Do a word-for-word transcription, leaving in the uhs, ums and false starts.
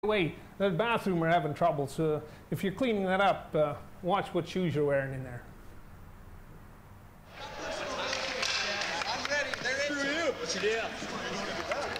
Wait, the bathroom are having trouble, so if you're cleaning that up, uh, watch what shoes you're wearing in there. I'm ready. They're in. Screw you. What's your deal?